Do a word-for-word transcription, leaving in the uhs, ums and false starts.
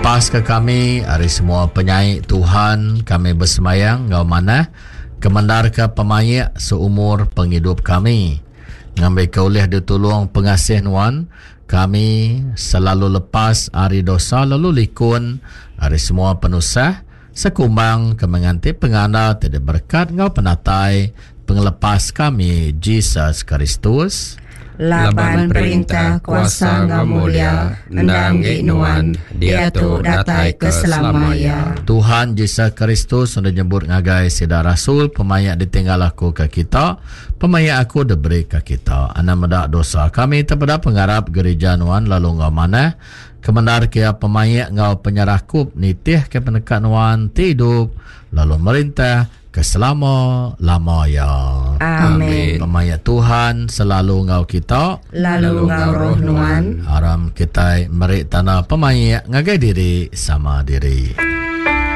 Lepas ke kami, hari semua penyanyi Tuhan, kami bersemayang, ngau mana, kemendar ke pemayak seumur penghidup kami. Ngambil keulih ditolong pengasih Nuan, kami selalu lepas hari dosa lalu likun, hari semua penusah, sekumbang kemenganti penganda tidak berkat ngau penatai, pengelepas kami, Jesus Kristus. Laban perintah kuasa ngau mulia, endang ginuan, dia tu datai keselamaya. Tuhan Yesus Kristus sudah nyebut ngagai sida rasul, pemayak ditinggal aku ke kita, pemayak aku diberi ke kita. Ana medak dosa kami terpada pengharap gereja Nuan lalu ngau mana, kemendar kia pemayak ngau penyerahkup nitih ke penekat Nuan tidup, lalu merintah keselama lamaya. Amin. Pemayak Tuhan selalu ngau kita, lalu ngau roh Nuan. Haram kita merik tanah pemayak ngagai diri sama diri.